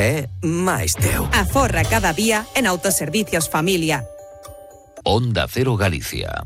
máis teu. Aforra cada día en Autoservicios Familia. Onda Cero Galicia.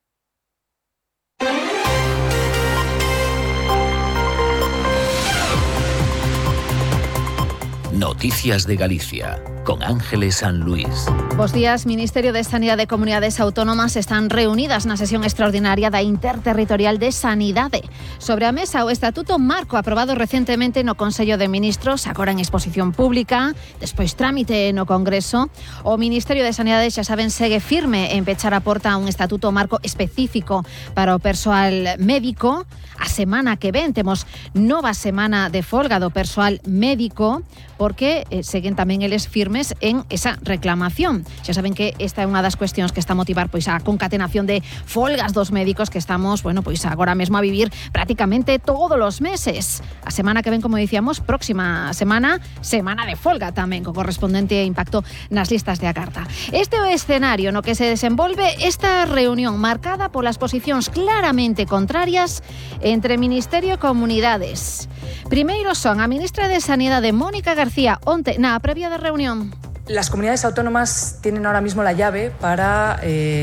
Noticias de Galicia, con Ángeles San Luis. Bos días. Ministerio de Sanidade e Comunidades Autónomas están reunidas na sesión extraordinaria da Interterritorial de Sanidade. Sobre a mesa, o Estatuto Marco aprobado recentemente no Consello de Ministros, agora en exposición pública, despois trámite no Congreso. O Ministerio de Sanidade, xa saben, segue firme en pechar a porta a un Estatuto Marco específico para o persoal médico. A semana que ven temos nova semana de folga do persoal médico, porque seguen tamén eles firmes en esa reclamación. Xa saben que esta é unha das cuestións que está a motivar pois a concatenación de folgas dos médicos que estamos, pois agora mesmo a vivir prácticamente todos os meses. A semana que ven, como dicíamos, próxima semana de folga tamén, co correspondente impacto nas listas de agarda. Este é o escenario no que se desenvolve esta reunión marcada polas posicións claramente contrarias entre Ministerio e Comunidades. Primeiro son a ministra de Sanidade, Mónica García, onte na previa da reunión. Las comunidades autónomas tienen ahora mismo la llave para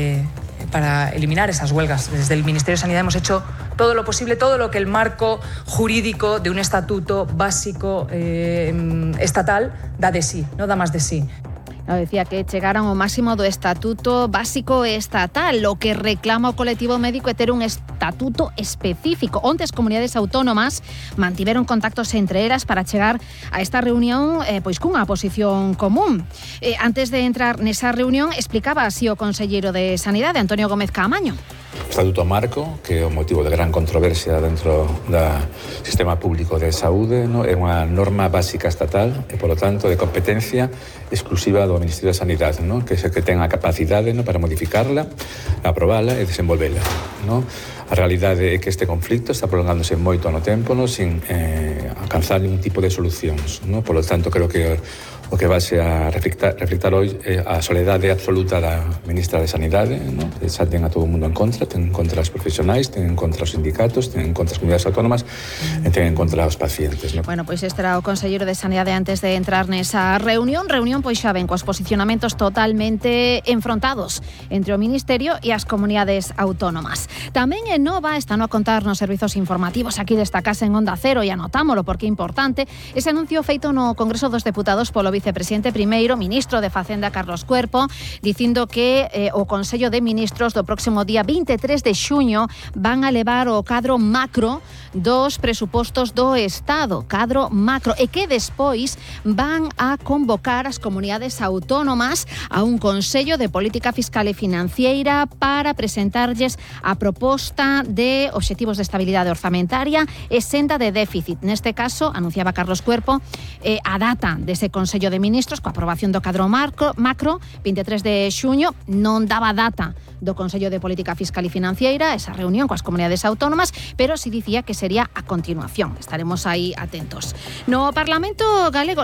eliminar esas huelgas. Desde el Ministerio de Sanidad hemos hecho todo lo posible, todo lo que el marco jurídico de un estatuto básico estatal da de sí, no da más de sí. Decía que chegaran ao máximo do Estatuto Básico Estatal. O que reclama o colectivo médico é ter un estatuto específico. Onte as comunidades autónomas mantiveron contactos entre elas para chegar a esta reunión pois cunha posición común. Antes de entrar nesa reunión, explicaba así o conselleiro de Sanidade, Antonio Gómez Caamaño. Estatuto Marco, que é o motivo de gran controversia dentro do sistema público de saúde, é unha norma básica estatal e, polo tanto, de competencia exclusiva do Ministerio de Sanidade, que é o que ten a capacidade para modificarla, aprobala e desenvolvela. A realidade é que este conflicto está prolongándose moito no tempo, sin alcanzar ningún tipo de solucións. Polo tanto, creo que o que vai a reflectar hoxe é a soledade absoluta da ministra de Sanidade, que xa ten a todo o mundo en contra, ten en contra os profesionais, ten en contra os sindicatos, ten en contra as comunidades autónomas e ten en contra os pacientes. Bueno, pois este era o conselleiro de Sanidade antes de entrar nesa reunión, pois xa ven, cos posicionamentos totalmente enfrontados entre o Ministerio e as comunidades autónomas. Tamén en Nova están a contar nos servizos informativos aquí desta casa en Onda Cero e anotámolo porque é importante ese anuncio feito no Congreso dos Deputados polo vicepresidente primeiro, ministro de Facenda Carlos Cuerpo, dicindo que o Consello de Ministros do próximo día 23 de xuño van a levar o cadro macro dos presupostos do Estado, cadro macro, e que despois van a convocar as comunidades autónomas a un Consello de Política Fiscal e Financiera para presentarlles a proposta de obxectivos de estabilidade orzamentaria e senda de déficit. Neste caso, anunciaba Carlos Cuerpo, a data dese Consello de Ministros coa aprobación do cadro macro 23 de xuño, non daba data do Consello de Política Fiscal e Financiera, esa reunión coas comunidades autónomas, pero si dicía que sería a continuación. Estaremos aí atentos. No Parlamento Galego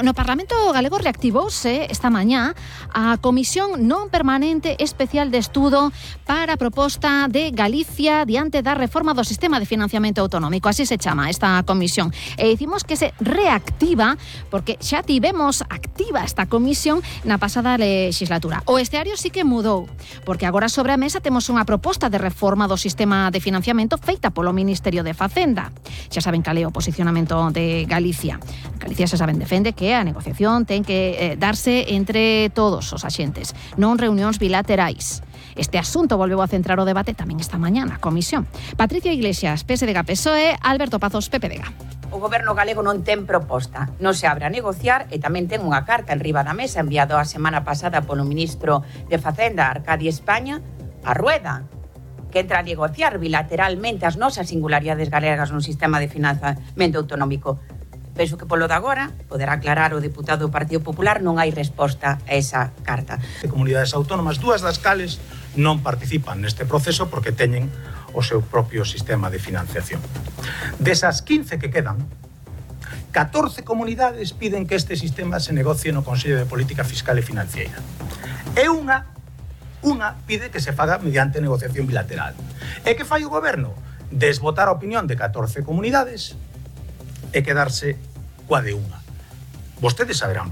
reactivouse esta mañá a Comisión Non Permanente Especial de Estudo para a proposta de Galicia diante da reforma do sistema de financiamento autonómico, así se chama esta comisión. E dicimos que se reactiva porque xa tivemos activa esta comisión na pasada legislatura. O escenario sí que mudou, porque agora sobre a mesa temos unha proposta de reforma do sistema de financiamento feita polo Ministerio de Facenda. Xa saben cal é o posicionamento de Galicia. Galicia, xa saben, defende que a negociación ten que darse entre todos os axentes, non reunións bilaterais. Este asunto volveu a centrar o debate tamén esta mañá na comisión. Patricia Iglesias, PSDG-PSOE, Alberto Pazos, PPDG. O goberno galego non ten proposta, non se abre a negociar e tamén ten unha carta enriba da mesa enviado a semana pasada polo ministro de Facenda, Arcadi España, a Rueda, que entra a negociar bilateralmente as nosas singularidades galegas nun sistema de financiamento autonómico. Penso que polo de agora, poderá aclarar o deputado do Partido Popular, non hai resposta a esa carta. Comunidades autónomas, dúas das cales non participan neste proceso porque teñen o seu propio sistema de financiación. Desas 15 que quedan, 14 comunidades piden que este sistema se negocie no Consello de Política Fiscal e Financiera. E unha pide que se faga mediante negociación bilateral. E que fai o goberno? Desbotar a opinión de 14 comunidades e quedarse coa de unha. Vostedes saberán